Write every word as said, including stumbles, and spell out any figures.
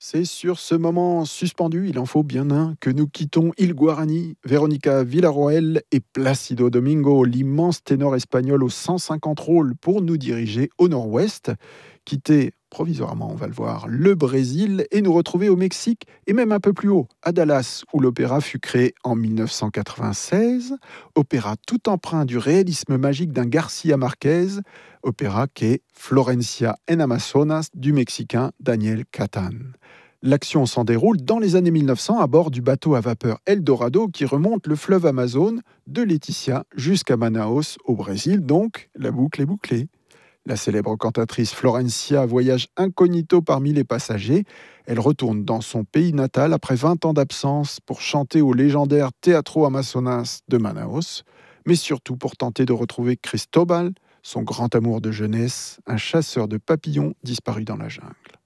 C'est sur ce moment suspendu, il en faut bien un, que nous quittons Il Guarani, Véronica Villarroel et Plácido Domingo, l'immense ténor espagnol aux cent cinquante rôles, pour nous diriger au nord-ouest, quitter provisoirement, on va le voir, le Brésil et nous retrouver au Mexique et même un peu plus haut, à Dallas, où l'opéra fut créé en mille neuf cent quatre-vingt-seize, opéra tout empreint du réalisme magique d'un Garcia Marquez, opéra qu'est Florencia en Amazonas du Mexicain Daniel Catan. L'action s'en déroule dans les années mille neuf cents à bord du bateau à vapeur Eldorado qui remonte le fleuve Amazone de Laetitia jusqu'à Manaus au Brésil, donc la boucle est bouclée. La célèbre cantatrice Florencia voyage incognito parmi les passagers. Elle retourne dans son pays natal après vingt ans d'absence pour chanter au légendaire Teatro Amazonas de Manaus, mais surtout pour tenter de retrouver Cristobal, son grand amour de jeunesse, un chasseur de papillons disparu dans la jungle.